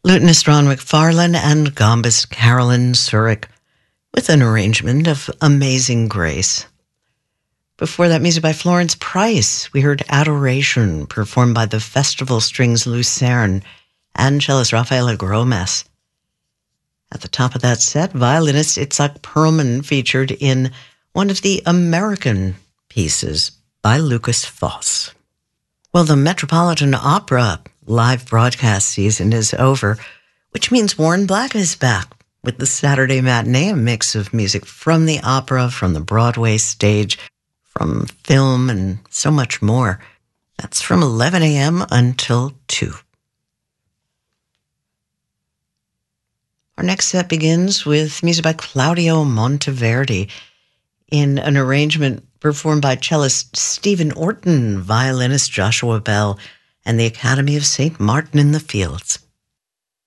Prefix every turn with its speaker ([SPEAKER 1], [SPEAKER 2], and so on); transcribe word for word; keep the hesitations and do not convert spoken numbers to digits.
[SPEAKER 1] Lutenist Ron McFarlane and gambist Carolyn Surik with an arrangement of Amazing Grace. Before that, music by Florence Price. We heard Adoration, performed by the Festival Strings Lucerne and cellist Rafaela Gromes. At the top of that set, violinist Itzhak Perlman featured in one of the American pieces by Lucas Foss. Well, the Metropolitan Opera live broadcast season is over, which means Warren Black is back with the Saturday Matinee, a mix of music from the opera, from the Broadway stage, from film, and so much more. That's from eleven a.m. until two. Our next set begins with music by Claudio Monteverdi in an arrangement performed by cellist Stephen Orton, violinist Joshua Bell, and the Academy of Saint Martin in the Fields.